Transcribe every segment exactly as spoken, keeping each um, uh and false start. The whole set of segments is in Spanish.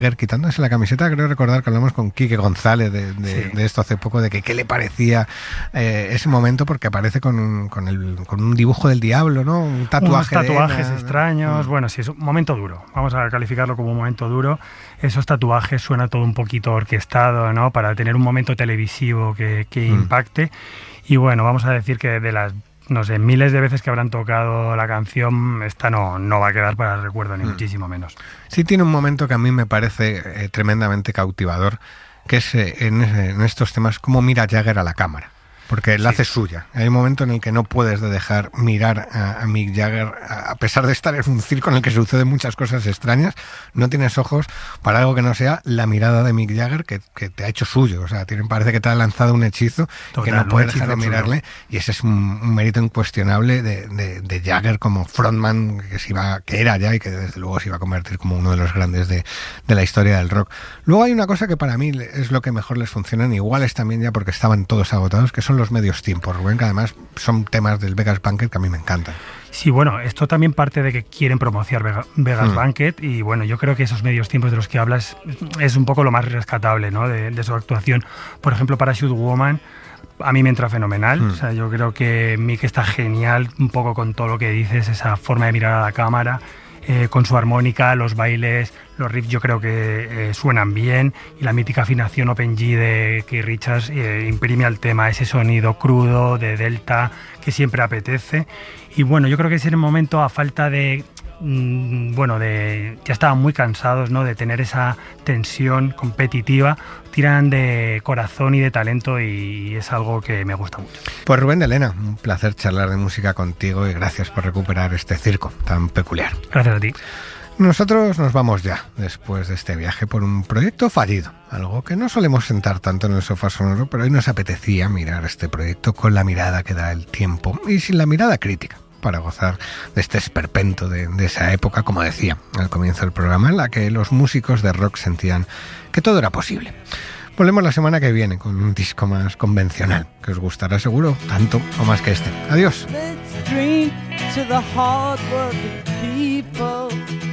quitándose la camiseta. Creo recordar que hablamos con Quique González de, de, sí. de esto hace poco, de que qué le parecía eh, ese momento, porque aparece con un, con, el, con un dibujo del diablo, ¿no? Un tatuaje. Unos tatuajes de extraños. Mm. Bueno, sí, es un momento duro. Vamos a calificarlo como un momento duro. Esos tatuajes suena todo un poquito orquestado, ¿no? Para tener un momento televisivo que, que mm. impacte. Y bueno, vamos a decir que de las no sé, miles de veces que habrán tocado la canción, esta no, no va a quedar para el recuerdo, ni mm. muchísimo menos. Sí tiene un momento que a mí me parece eh, tremendamente cautivador, que es eh, en, en estos temas cómo mira Jagger a la cámara, porque la sí. hace suya. Hay un momento en el que no puedes de dejar mirar a, a Mick Jagger, a, a pesar de estar en un circo en el que suceden muchas cosas extrañas, no tienes ojos para algo que no sea la mirada de Mick Jagger que, que te ha hecho suyo. O sea, tiene, parece que te ha lanzado un hechizo. Total, que no puedes dejar de mirarle suyo. Y ese es un, un mérito incuestionable de, de, de Jagger como frontman que, se iba, que era ya y que desde luego se iba a convertir como uno de los grandes de, de la historia del rock. Luego hay una cosa que para mí es lo que mejor les funciona, iguales también ya porque estaban todos agotados, que son los medios tiempos, Rubén, que además son temas del Vegas Banquet que a mí me encantan. Sí, bueno, esto también parte de que quieren promocionar Vegas mm. Banquet y bueno, yo creo que esos medios tiempos de los que hablas es un poco lo más rescatable, ¿no? de, de su actuación. Por ejemplo, Parachute Woman a mí me entra fenomenal, mm. o sea, yo creo que Mick está genial un poco con todo lo que dices, esa forma de mirar a la cámara, eh, con su armónica, los bailes, los riffs yo creo que eh, suenan bien y la mítica afinación Open G de Keith Richards eh, imprime al tema ese sonido crudo de Delta que siempre apetece y bueno, yo creo que es en el momento a falta de mmm, bueno, de ya estaban muy cansados, ¿no? De tener esa tensión competitiva, tiran de corazón y de talento y es algo que me gusta mucho. Pues Rubén de Lena, un placer charlar de música contigo y gracias por recuperar este circo tan peculiar. Gracias a ti. Nosotros nos vamos ya, después de este viaje, por un proyecto fallido, algo que no solemos sentar tanto en el sofá sonoro, pero hoy nos apetecía mirar este proyecto con la mirada que da el tiempo y sin la mirada crítica, para gozar de este esperpento de, de esa época, como decía al comienzo del programa, en la que los músicos de rock sentían que todo era posible. Volvemos la semana que viene con un disco más convencional, que os gustará seguro, tanto o más que este. Adiós. Let's drink to the hard-working people.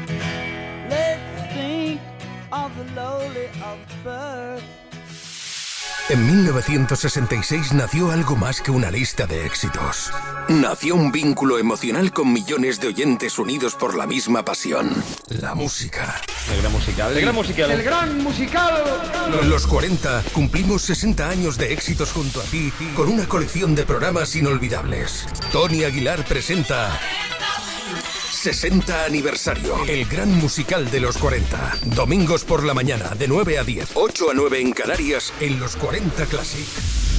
Let's think of the lowly of birth. En mil novecientos sesenta y seis nació algo más que una lista de éxitos. Nació un vínculo emocional con millones de oyentes unidos por la misma pasión. La música. El gran musical. El gran musical. El gran musical. En los cuarenta cumplimos sesenta años de éxitos junto a ti con una colección de programas inolvidables. Tony Aguilar presenta sesenta aniversario. El gran musical de los cuarenta. Domingos por la mañana de nueve a diez. ocho a nueve en Canarias en los cuarenta Classic.